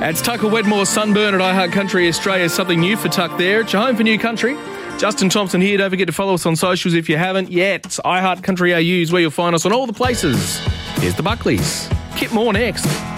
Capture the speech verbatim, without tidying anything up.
It's Tucker Wedmore Sunburn at iHeart Country Australia. Something new for Tuck there. It's your home for new country. Justin Thompson here. Don't forget to follow us on socials if you haven't yet. iHeart Country A U is where you'll find us on all the places. Here's the Buckleys. Kit Moore next.